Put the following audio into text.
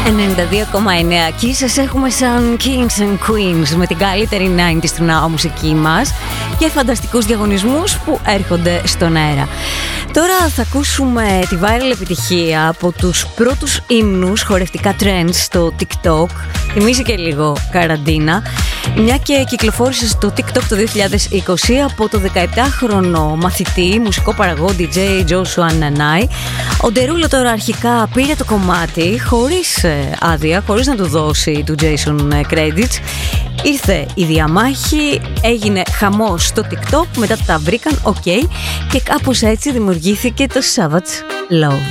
92,9 και σας έχουμε σαν Kings and Queens με την καλύτερη 90's του ναού μουσική μας και φανταστικούς διαγωνισμούς που έρχονται στον αέρα. Τώρα θα ακούσουμε τη viral επιτυχία από τους πρώτους ύμνους χορευτικά trends στο TikTok. Θυμίζει και λίγο καραντίνα, μια και κυκλοφόρησε στο TikTok το 2020 από το 17χρονο μαθητή, μουσικό παραγωγό DJ Joshua Nanai. Ο Ντερούλο τώρα αρχικά πήρε το κομμάτι χωρίς άδεια, χωρίς να του δώσει του Jason credits. Ήρθε η διαμάχη, έγινε χαμός στο TikTok, μετά τα βρήκαν ok και κάπως έτσι δημιουργήθηκε το Savage Love.